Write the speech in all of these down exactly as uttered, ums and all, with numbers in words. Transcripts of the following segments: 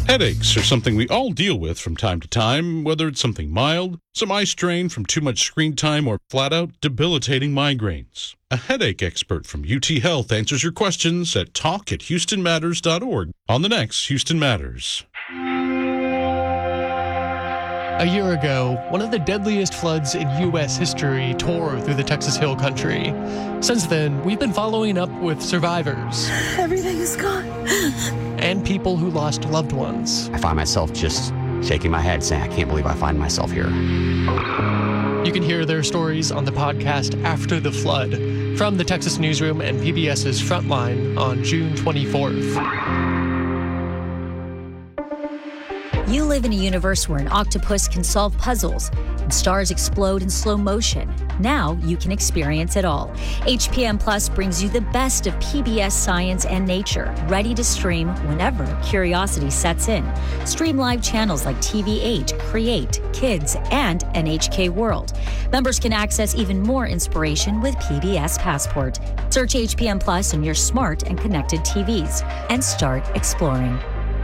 Headaches are something we all deal with from time to time, whether it's something mild, some eye strain from too much screen time, or flat-out debilitating migraines. A headache expert from U T Health answers your questions at talk at houston matters dot org on the next Houston Matters. A year ago, one of the deadliest floods in U S history tore through the Texas Hill Country. Since then, we've been following up with survivors. Everything is gone. And people who lost loved ones. I find myself just shaking my head saying, I can't believe I find myself here. You can hear their stories on the podcast After the Flood from the Texas Newsroom and PBS's Frontline on June twenty-fourth. You live in a universe where an octopus can solve puzzles and stars explode in slow motion. Now you can experience it all. H P M Plus brings you the best of P B S science and nature, ready to stream whenever curiosity sets in. Stream live channels like T V eight, Create, Kids, and N H K World. Members can access even more inspiration with P B S Passport. Search H P M Plus on your smart and connected T Vs and start exploring.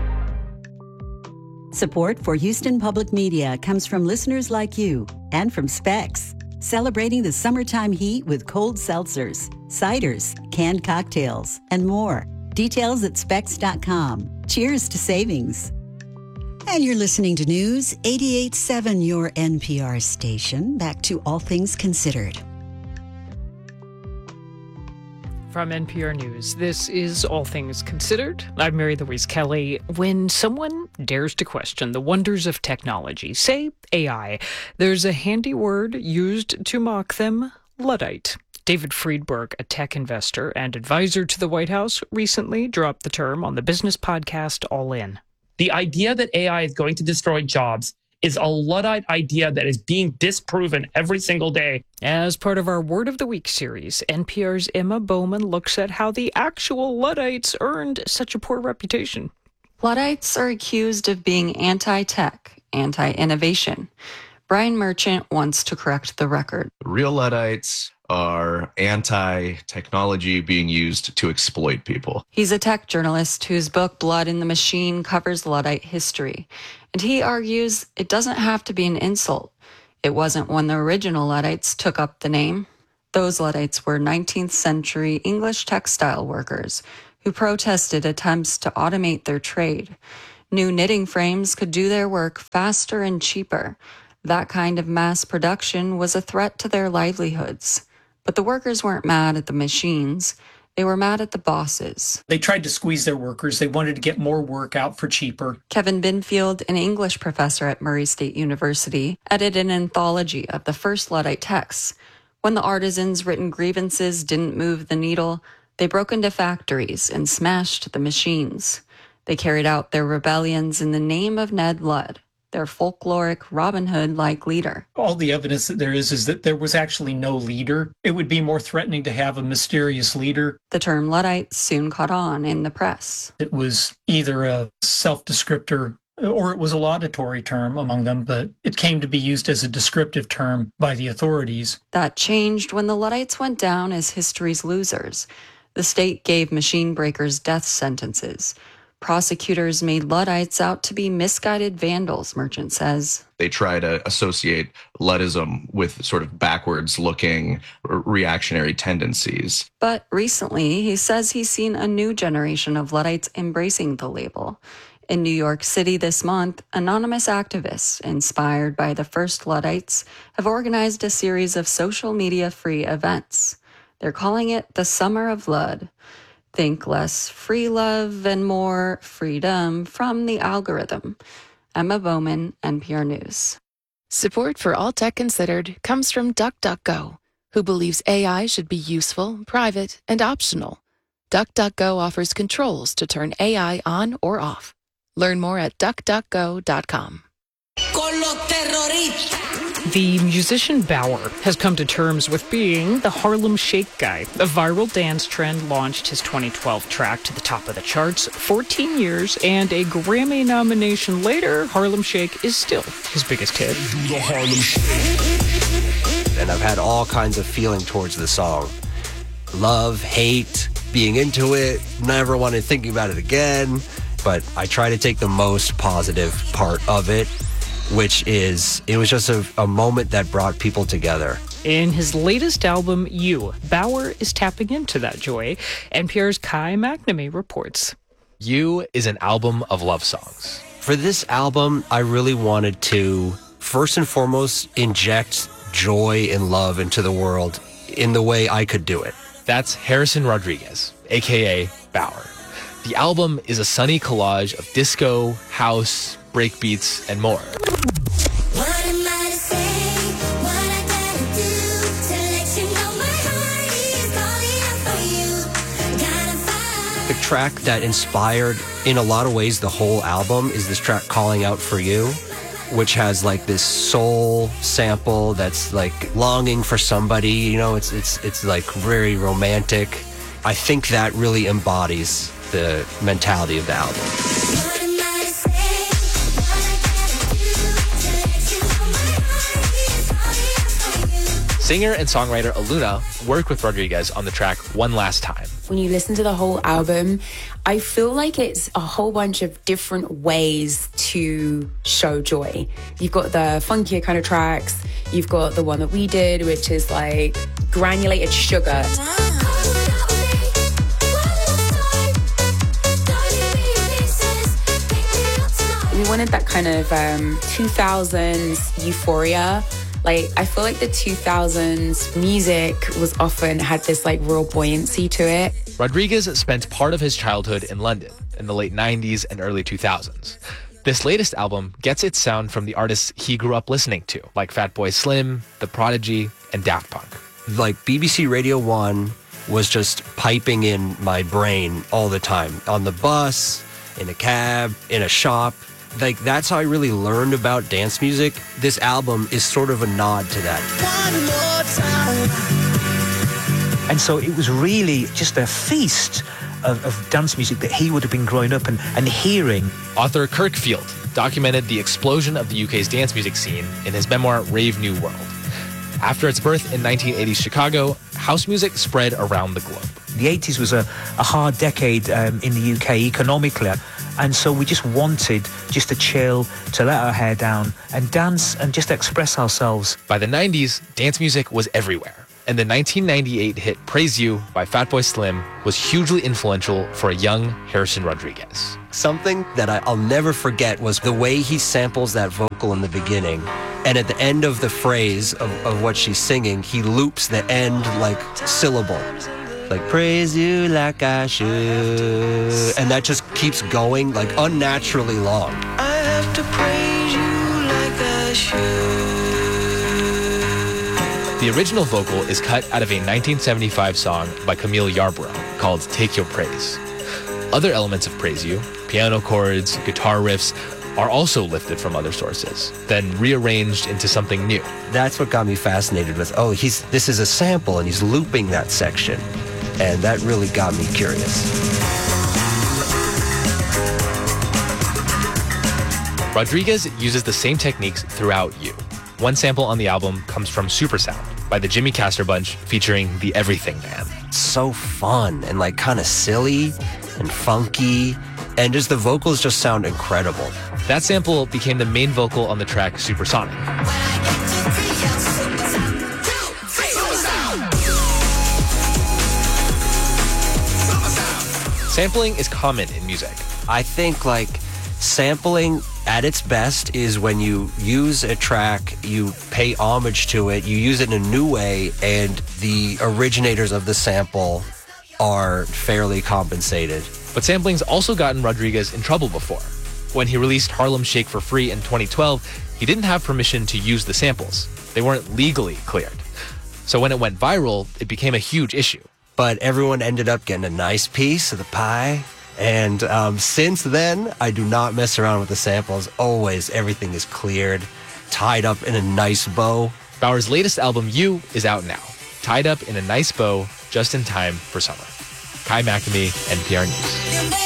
Support for Houston Public Media comes from listeners like you and from Specs, celebrating the summertime heat with cold seltzers, ciders, canned cocktails, and more. Details at specs dot com. Cheers to savings. And you're listening to News eighty-eight point seven, your N P R station. Back to All Things Considered. From N P R News, this is All Things Considered. I'm Mary Louise Kelly. When someone dares to question the wonders of technology, say A I, there's a handy word used to mock them: Luddite. David Friedberg, a tech investor and advisor to the White House, recently dropped the term on the business podcast All In. The idea that A I is going to destroy jobs is a Luddite idea that is being disproven every single day. As part of our Word of the Week series, N P R's Emma Bowman looks at how the actual Luddites earned such a poor reputation. Luddites are accused of being anti-tech, anti-innovation. Brian Merchant wants to correct the record. Real Luddites are anti-technology being used to exploit people. He's a tech journalist whose book Blood in the Machine covers Luddite history. And he argues it doesn't have to be an insult. It wasn't when the original Luddites took up the name. Those Luddites were nineteenth century English textile workers who protested attempts to automate their trade. New knitting frames could do their work faster and cheaper. That kind of mass production was a threat to their livelihoods. But the workers weren't mad at the machines. They were mad at the bosses. They tried to squeeze their workers. They wanted to get more work out for cheaper. Kevin Binfield, an English professor at Murray State University, edited an anthology of the first Luddite texts. When the artisans' written grievances didn't move the needle, they broke into factories and smashed the machines. They carried out their rebellions in the name of Ned Ludd, their folkloric Robin Hood-like leader. All the evidence that there is is that there was actually no leader. It would be more threatening to have a mysterious leader. The term Luddite soon caught on in the press. It was either a self-descriptor or it was a laudatory term among them, but it came to be used as a descriptive term by the authorities. That changed when the Luddites went down as history's losers. The state gave machine breakers death sentences. Prosecutors made Luddites out to be misguided vandals, Merchant says. They try to associate Luddism with sort of backwards-looking reactionary tendencies. But recently, he says he's seen a new generation of Luddites embracing the label. In New York City this month, anonymous activists, inspired by the first Luddites, have organized a series of social media-free events. They're calling it the Summer of Ludd. Think less free love and more freedom from the algorithm. Emma Bowman, N P R News. Support for All Tech Considered comes from DuckDuckGo, who believes A I should be useful, private, and optional. DuckDuckGo offers controls to turn A I on or off. Learn more at duck duck go dot com. The musician Bauer has come to terms with being the Harlem Shake guy. A viral dance trend launched his twenty twelve track to the top of the charts, fourteen years, and a Grammy nomination later, Harlem Shake is still his biggest hit. The Harlem Shake. And I've had all kinds of feeling towards the song. Love, hate, being into it, never wanted thinking about it again. but I try to take the most positive part of it, which is it was just a, a moment that brought people together. In his latest album, You, Bauer is tapping into that joy. N P R's Kai McNamee reports. You is an album of love songs. For this album, I really wanted to, first and foremost, inject joy and love into the world in the way I could do it. That's Harrison Rodriguez, a k a. Bauer. The album is a sunny collage of disco, house, breakbeats, and more. The track that inspired, in a lot of ways, the whole album is this track Calling Out For You, which has like this soul sample that's like longing for somebody, you know, it's it's it's like very romantic. I think that really embodies the mentality of the album. Singer and songwriter Aluna worked with Rodriguez on the track One Last Time. When you listen to the whole album, I feel like it's a whole bunch of different ways to show joy. You've got the funkier kind of tracks. You've got the one that we did, which is like granulated sugar. We wanted that kind of um, two thousands euphoria. Like, I feel like the two thousands music was often had this like real buoyancy to it. Rodriguez spent part of his childhood in London in the late nineties and early two thousands. This latest album gets its sound from the artists he grew up listening to, like Fatboy Slim, The Prodigy, and Daft Punk. Like B B C Radio one was just piping in my brain all the time. On the bus, in a cab, in a shop. Like, that's how I really learned about dance music. This album is sort of a nod to that. One more time. And so it was really just a feast of, of dance music that he would have been growing up and, and hearing. Author Kirk Field documented the explosion of the U K's dance music scene in his memoir, Rave New World. After its birth in nineteen eighties Chicago, house music spread around the globe. The eighties was a, a hard decade um, in the U K economically. And so we just wanted just to chill, to let our hair down and dance and just express ourselves. By the nineties, dance music was everywhere. And the nineteen ninety-eight hit Praise You by Fatboy Slim was hugely influential for a young Harrison Rodriguez. Something that I, I'll never forget was the way he samples that vocal in the beginning. And at the end of the phrase of, of what she's singing, he loops the end like syllable. Like, praise you like I should. And that just keeps going like unnaturally long. I have to praise you like I should. The original vocal is cut out of a nineteen seventy-five song by Camille Yarbrough called Take Your Praise. Other elements of Praise You, piano chords, guitar riffs, are also lifted from other sources, then rearranged into something new. That's what got me fascinated with, oh, he's this is a sample and he's looping that section. And that really got me curious. Rodriguez uses the same techniques throughout You. One sample on the album comes from Supersound by the Jimmy Castor Bunch featuring the Everything Man. So fun and like kind of silly and funky, and just the vocals just sound incredible. That sample became the main vocal on the track Supersonic. Sampling is common in music. I think like sampling at its best is when you use a track, you pay homage to it, you use it in a new way, and the originators of the sample are fairly compensated. But sampling's also gotten Rodriguez in trouble before. When he released Harlem Shake for free in twenty twelve, he didn't have permission to use the samples. They weren't legally cleared. So when it went viral, it became a huge issue. But everyone ended up getting a nice piece of the pie. And um, since then, I do not mess around with the samples. Always, everything is cleared, tied up in a nice bow. Bauer's latest album, You, is out now. Tied up in a nice bow, just in time for summer. Kai McNamee, N P R News.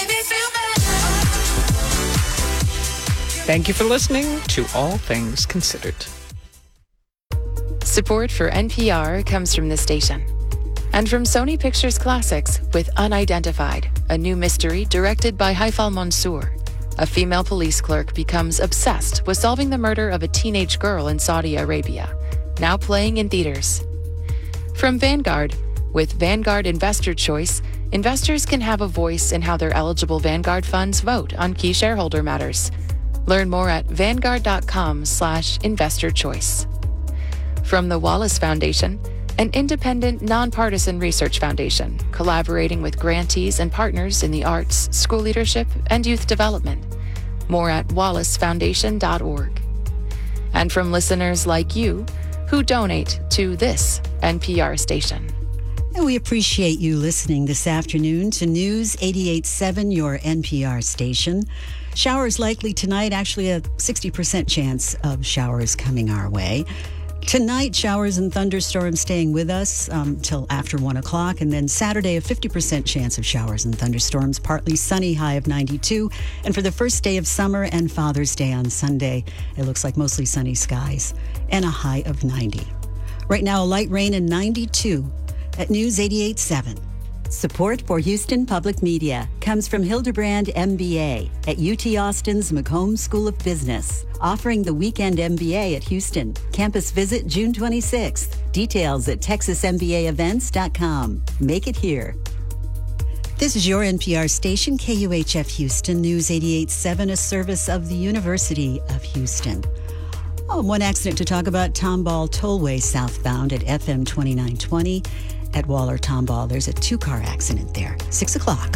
Thank you for listening to All Things Considered. Support for N P R comes from this station And from Sony Pictures Classics with Unidentified, a new mystery directed by Haifal Mansour. A female police clerk becomes obsessed with solving the murder of a teenage girl in Saudi Arabia. Now playing in theaters. From Vanguard, with Vanguard Investor Choice, investors can have a voice in how their eligible Vanguard funds vote on key shareholder matters. Learn more at vanguard.com slash investor choice. From the Wallace Foundation, an independent, nonpartisan research foundation collaborating with grantees and partners in the arts, school leadership, and youth development. More at wallace foundation dot org. And from listeners like you who donate to this N P R station. And we appreciate you listening this afternoon to News eighty-eight point seven, your N P R station. Showers likely tonight, actually a sixty percent chance of showers coming our way. Tonight, showers and thunderstorms staying with us um, till after one o'clock. And then Saturday, a fifty percent chance of showers and thunderstorms, partly sunny, high of ninety-two. And for the first day of summer and Father's Day on Sunday, it looks like mostly sunny skies and a high of ninety. Right now, a light rain and ninety-two at News eighty-eight point seven. Support for Houston Public Media comes from Hildebrand M B A at U T Austin's McCombs School of Business, offering the Weekend M B A at Houston. Campus visit June twenty-sixth. Details at texas m b a events dot com. Make it here. This is your N P R station, K U H F Houston, News eighty-eight point seven, a service of the University of Houston. Oh, one accident to talk about, Tomball Tollway southbound at F M twenty-nine twenty. At Waller Tomball, there's a two-car accident there. Six o'clock.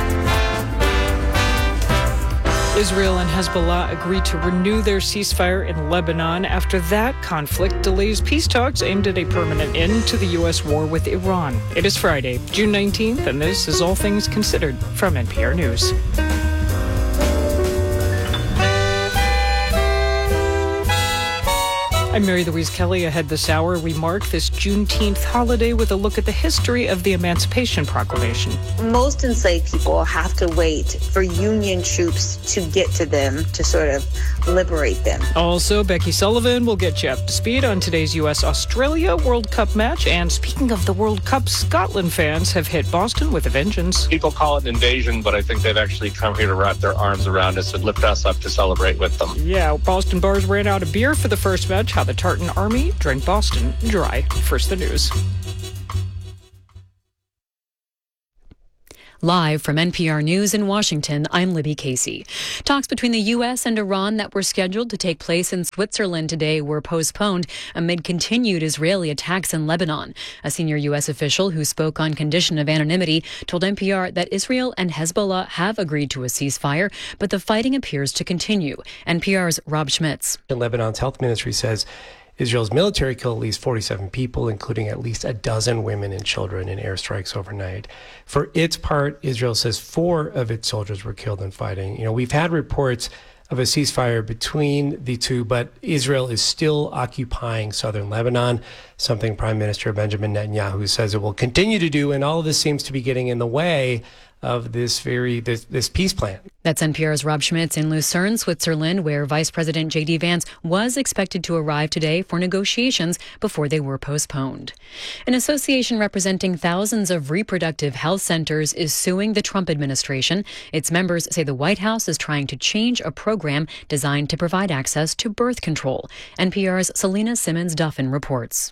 Israel and Hezbollah agreed to renew their ceasefire in Lebanon after that conflict delays peace talks aimed at a permanent end to the U S war with Iran. It is Friday, June nineteenth, and this is All Things Considered from N P R News. I'm Mary Louise Kelly. Ahead this hour, we mark this Juneteenth holiday with a look at the history of the Emancipation Proclamation. Most enslaved people have to wait for Union troops to get to them to sort of liberate them. Also, Becky Sullivan will get you up to speed on today's U S Australia World Cup match. And speaking of the World Cup, Scotland fans have hit Boston with a vengeance. People call it an invasion, but I think they've actually come here to wrap their arms around us and lift us up to celebrate with them. Yeah, Boston bars ran out of beer for the first match. How the Tartan Army drank Boston dry. First, the news. Live from N P R News in Washington, I'm Libby Casey. Talks between the U S and Iran that were scheduled to take place in Switzerland today were postponed amid continued Israeli attacks in Lebanon. A senior U S official who spoke on condition of anonymity told N P R that Israel and Hezbollah have agreed to a ceasefire, but the fighting appears to continue. N P R's Rob Schmitz. Lebanon's health ministry says Israel's military killed at least forty-seven people, including at least a dozen women and children in airstrikes overnight. For its part, Israel says four of its soldiers were killed in fighting. You know, we've had reports of a ceasefire between the two, but Israel is still occupying southern Lebanon, something Prime Minister Benjamin Netanyahu says it will continue to do, and all of this seems to be getting in the way of this very this, this peace plan. That's N P R's Rob Schmitz in Lucerne, Switzerland, where Vice President J D Vance was expected to arrive today for negotiations before they were postponed. An association representing thousands of reproductive health centers is suing the Trump administration. Its members say the White House is trying to change a program designed to provide access to birth control. N P R's Selena Simmons-Duffin reports.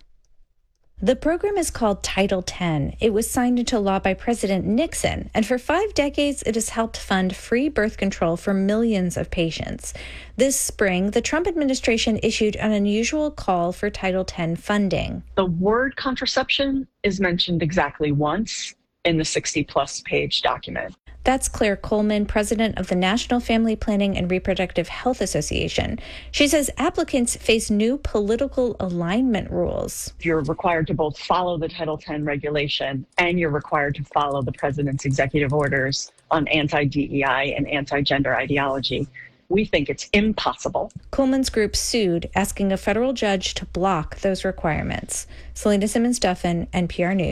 The program is called Title ten. It was signed into law by President Nixon, and for five decades it has helped fund free birth control for millions of patients. This spring, the Trump administration issued an unusual call for Title ten funding. The word contraception is mentioned exactly once in the sixty-plus page document. That's Claire Coleman, president of the National Family Planning and Reproductive Health Association. She says applicants face new political alignment rules. You're required to both follow the Title ten regulation and you're required to follow the president's executive orders on anti-D E I and anti-gender ideology. We think it's impossible. Coleman's group sued, asking a federal judge to block those requirements. Selena Simmons-Duffin, N P R News.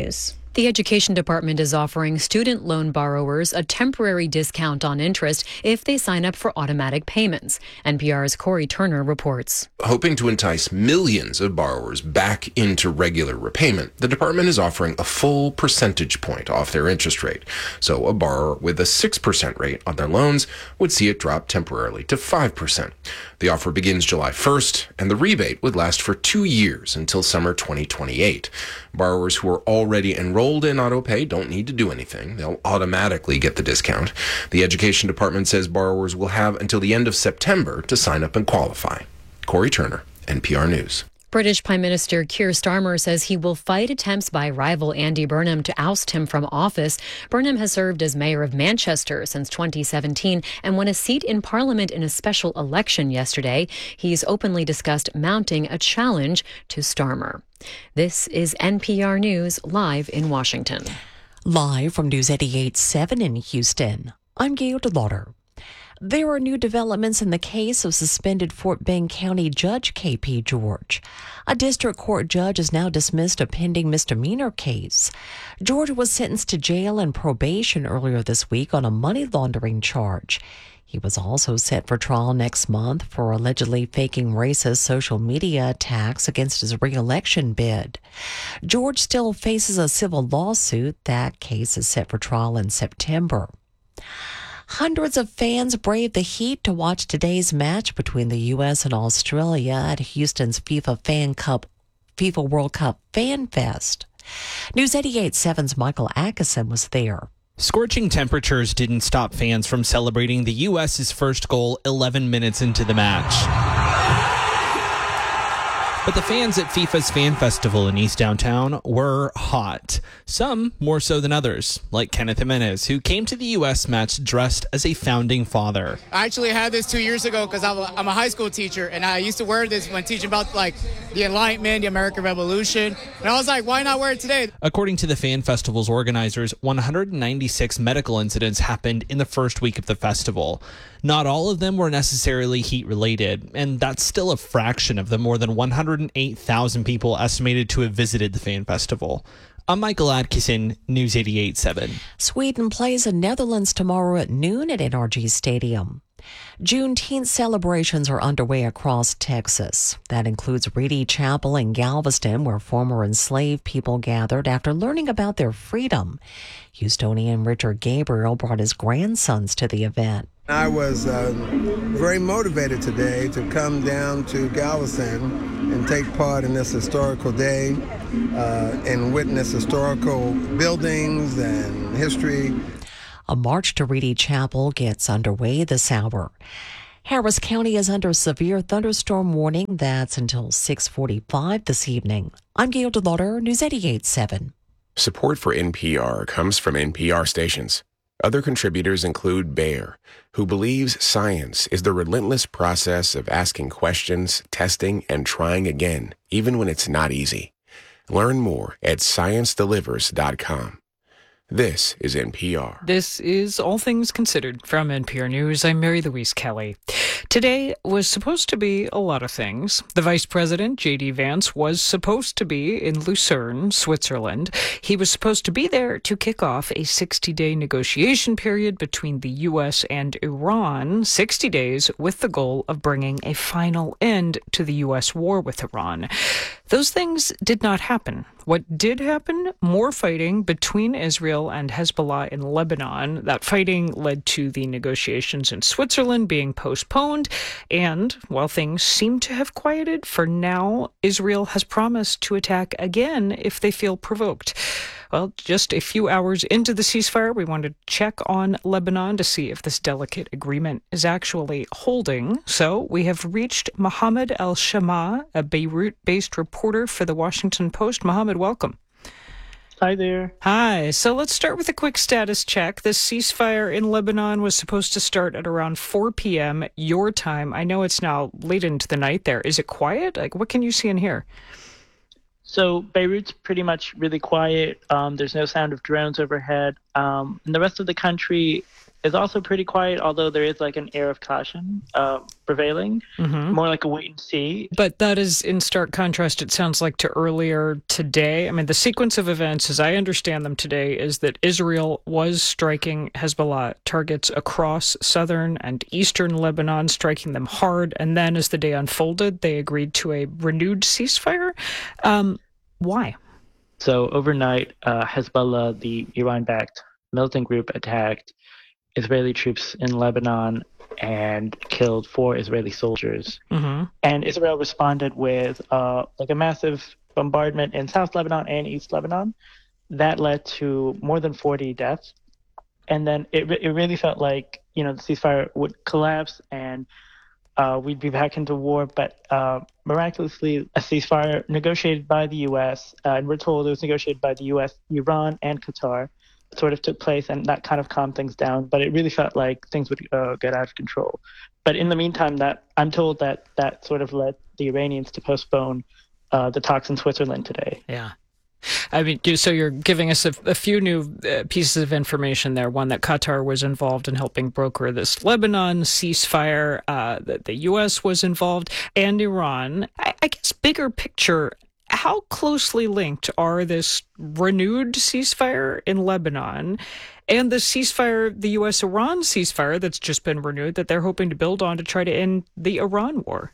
The Education Department is offering student loan borrowers a temporary discount on interest if they sign up for automatic payments. N P R's Corey Turner reports. Hoping to entice millions of borrowers back into regular repayment, the department is offering a full percentage point off their interest rate. So a borrower with a six percent rate on their loans would see it drop temporarily to five percent. The offer begins July first, and the rebate would last for two years until summer twenty twenty-eight. Borrowers who are already enrolled in AutoPay don't need to do anything. They'll automatically get the discount. The Education Department says borrowers will have until the end of September to sign up and qualify. Corey Turner, N P R News. British Prime Minister Keir Starmer says he will fight attempts by rival Andy Burnham to oust him from office. Burnham has served as mayor of Manchester since twenty seventeen and won a seat in Parliament in a special election yesterday. He's openly discussed mounting a challenge to Starmer. This is N P R News live in Washington. Live from News eighty-eight point seven in Houston, I'm Gail DeLauder. There are new developments in the case of suspended Fort Bend County Judge K P George. A district court judge has now dismissed a pending misdemeanor case. George was sentenced to jail and probation earlier this week on a money laundering charge. He was also set for trial next month for allegedly faking racist social media attacks against his re-election bid. George still faces a civil lawsuit. That case is set for trial in September. Hundreds of fans braved the heat to watch today's match between the U S and Australia at Houston's FIFA Fan Cup, FIFA World Cup Fan Fest. News eighty-eight point seven's Michael Atkinson was there. Scorching temperatures didn't stop fans from celebrating the U S's first goal eleven minutes into the match. But the fans at FIFA's Fan Festival in East Downtown were hot. Some more so than others, like Kenneth Jimenez, who came to the U S match dressed as a founding father. I actually had this two years ago because I'm, I'm a high school teacher, and I used to wear this when teaching about like the Enlightenment, the American Revolution. And I was like, why not wear it today? According to the Fan Festival's organizers, one hundred ninety-six medical incidents happened in the first week of the festival. Not all of them were necessarily heat-related, and that's still a fraction of the more than one hundred eight thousand people estimated to have visited the Fan Festival. I'm Michael Atkinson, News eighty-eight point seven. Sweden plays the Netherlands tomorrow at noon at N R G Stadium. Juneteenth celebrations are underway across Texas. That includes Reedy Chapel in Galveston, where former enslaved people gathered after learning about their freedom. Houstonian Richard Gabriel brought his grandsons to the event. I was uh, very motivated today to come down to Galveston and take part in this historical day uh, and witness historical buildings and history. A march to Reedy Chapel gets underway this hour. Harris County is under severe thunderstorm warning. That's until six forty-five this evening. I'm Gail DeLauder, News eighty-eight point seven. Support for N P R comes from N P R stations. Other contributors include Bayer, who believes science is the relentless process of asking questions, testing, and trying again, even when it's not easy. Learn more at science delivers dot com. This is N P R. This is All Things Considered from N P R News. I'm Mary Louise Kelly. Today was supposed to be a lot of things. The Vice President, J D Vance, was supposed to be in Lucerne, Switzerland. He was supposed to be there to kick off a sixty-day negotiation period between the U S and Iran, sixty days with the goal of bringing a final end to the U S war with Iran. Those things did not happen. What did happen? More fighting between Israel and Hezbollah in Lebanon. That fighting led to the negotiations in Switzerland being postponed. And while things seem to have quieted, for now, Israel has promised to attack again if they feel provoked. Well, just a few hours into the ceasefire, we wanted to check on Lebanon to see if this delicate agreement is actually holding. So we have reached Mohammed El-Shama, a Beirut-based reporter for The Washington Post. Mohammed, welcome. Hi there. Hi. So let's start with a quick status check. The ceasefire in Lebanon was supposed to start at around four p.m. your time. I know it's now late into the night there. Is it quiet? Like, what can you see and hear? So Beirut's pretty much really quiet. Um, there's no sound of drones overhead. Um, and the rest of the country is also pretty quiet, although there is like an air of caution uh, prevailing, Mhm. more like a wait and see. But that is in stark contrast, it sounds like, to earlier today. I mean, the sequence of events, as I understand them today, is that Israel was striking Hezbollah targets across southern and eastern Lebanon, striking them hard. And then as the day unfolded, they agreed to a renewed ceasefire. Um, why? So overnight, uh, Hezbollah, the Iran-backed militant group, attacked Israeli troops in Lebanon and killed four Israeli soldiers. Mm-hmm. And Israel responded with uh, like a massive bombardment in South Lebanon and East Lebanon. That led to more than forty deaths. And then it it really felt like, you know, the ceasefire would collapse and uh, we'd be back into war. But uh, miraculously, a ceasefire negotiated by the U S, uh, and we're told it was negotiated by the U S, Iran, and Qatar, sort of took place, and that kind of calmed things down. But it really felt like things would uh, get out of control. But in the meantime, that I'm told that that sort of led the Iranians to postpone uh, the talks in Switzerland today. Yeah. I mean, so you're giving us a, a few new uh, pieces of information there. One, that Qatar was involved in helping broker this Lebanon ceasefire, uh, that the U S was involved, and Iran. I, I guess bigger picture, how closely linked are this renewed ceasefire in Lebanon and the ceasefire, the U S-Iran ceasefire that's just been renewed, that they're hoping to build on to try to end the Iran war?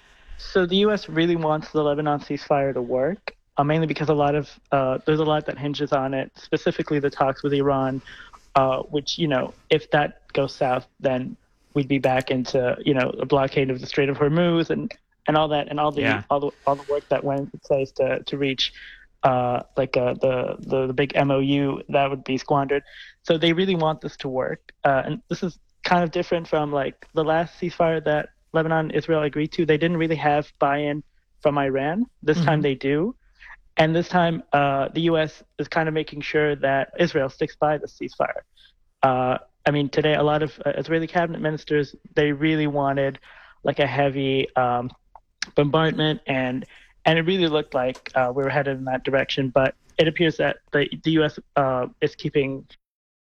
So the U S really wants the Lebanon ceasefire to work, uh, mainly because a lot of uh, there's a lot that hinges on it, specifically the talks with Iran, uh, which, you know, if that goes south, then we'd be back into, you know, a blockade of the Strait of Hormuz and and all that, and all the Yeah. all the all the work that went into place to to reach uh, like uh, the, the the big M O U that would be squandered. So they really want this to work, uh, and this is kind of different from like the last ceasefire that Lebanon and Israel agreed to. They didn't really have buy-in from Iran. This time Mhm. they do, and this time uh, the U S is kind of making sure that Israel sticks by the ceasefire. Uh, I mean, today a lot of uh, Israeli cabinet ministers, they really wanted like a heavy um, bombardment, and and it really looked like uh, we were headed in that direction. But it appears that the the U S uh, is keeping